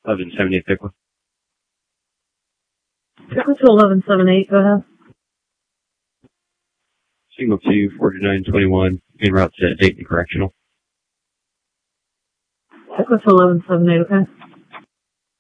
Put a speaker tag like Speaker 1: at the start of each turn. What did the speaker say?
Speaker 1: 1178 Piqua.
Speaker 2: Piqua to 1178, go ahead.
Speaker 1: Signal 2, 4921, en route to Dayton Correctional.
Speaker 2: Piqua to 1178, okay.